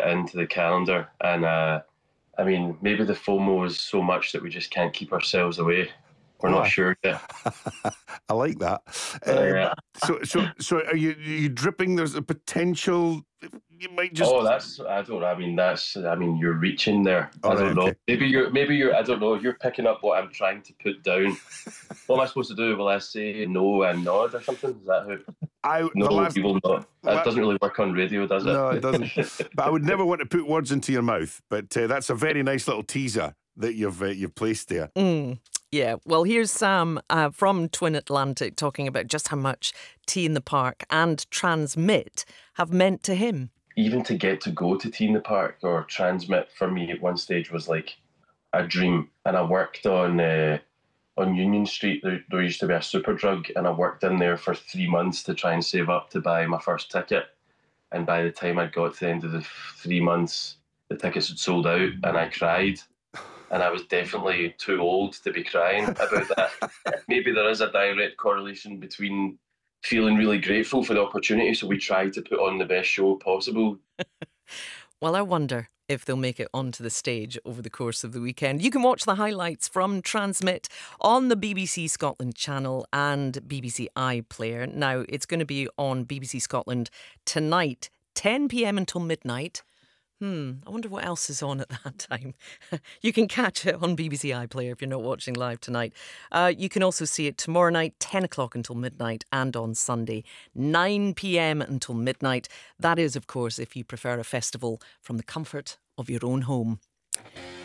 into the calendar. And I mean, maybe the FOMO is so much that we just can't keep ourselves away. We're not sure yet. I like that. Yeah. So are you dripping? There's a potential you might just. Oh, I don't. I mean, you're reaching there. I All right, don't know. okay. Maybe you're. I don't know. You're picking up what I'm trying to put down. What am I supposed to do? Will I say no and nod or something? Is that how? No, you will not. That doesn't really work on radio, does it? No, it doesn't. But I would never want to put words into your mouth. But that's a very nice little teaser that you've placed there. Yeah, well, here's Sam from Twin Atlantic talking about just how much Tea in the Park and Transmit have meant to him. Even to get to go to Tea in the Park or Transmit for me at one stage was like a dream. And I worked on Union Street. There used to be a Superdrug, and I worked in there for 3 months to try and save up to buy my first ticket. And by the time I'd got to the end of the 3 months, the tickets had sold out, and I cried. And I was definitely too old to be crying about that. Maybe there is a direct correlation between feeling really grateful for the opportunity, so we try to put on the best show possible. Well, I wonder if they'll make it onto the stage over the course of the weekend. You can watch the highlights from Transmit on the BBC Scotland channel and BBC iPlayer. Now, it's going to be on BBC Scotland tonight, 10 p.m. until midnight. I wonder what else is on at that time. You can catch it on BBC iPlayer if you're not watching live tonight. You can also see it tomorrow night, 10 o'clock until midnight, and on Sunday, 9 p.m. until midnight. That is, of course, if you prefer a festival from the comfort of your own home.